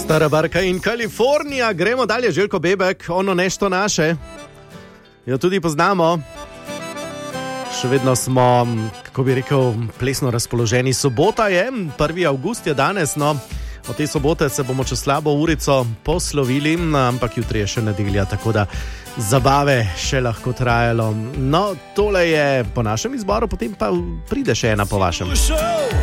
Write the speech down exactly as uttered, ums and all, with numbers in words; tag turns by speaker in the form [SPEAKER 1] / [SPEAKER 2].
[SPEAKER 1] Stara barka in Kalifornija, gremo dalje, Željko Bebek, ono nešto naše. Jo tudi poznamo. Še vedno smo, kako bi rekel, plesno razpoloženi. Sobota je, prvi avgust je danes, no, od te sobote se bomo čez slabo urico poslovili, ampak jutri je še nedelja, tako da zabave še lahko trajalo. No, tole je po našem izboru, potem pa pride še ena po vašem.